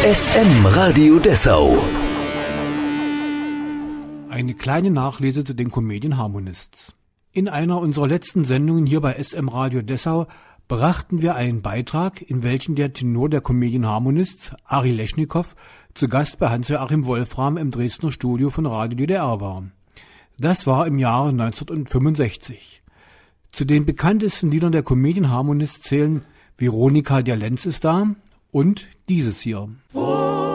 SM Radio Dessau. Eine kleine Nachlese zu den Comedian Harmonists. In einer unserer letzten Sendungen hier bei SM Radio Dessau brachten wir einen Beitrag, in welchem der Tenor der Comedian Harmonists, Ari Leschnikow, zu Gast bei Hans-Joachim Wolfram im Dresdner Studio von Radio DDR war. Das war im Jahre 1965. Zu den bekanntesten Liedern der Comedian Harmonists zählen Veronika, der Lenz ist da und dieses hier.